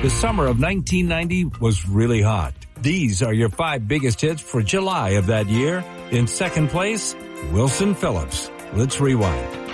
The summer of 1990 was really hot. These are your 5 biggest hits for July of that year. In second place, Wilson Phillips. Let's rewind.